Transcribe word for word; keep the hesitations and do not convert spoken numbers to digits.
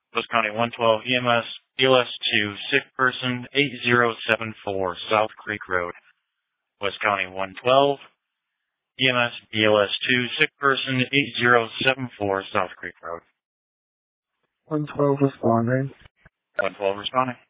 West County one twelve E M S, B L S two, sick person, eight zero seven four, South Creek Road. West County one twelve E M S, B L S two, sick person, eight zero seven four, South Creek Road. one twelve responding. one twelve responding.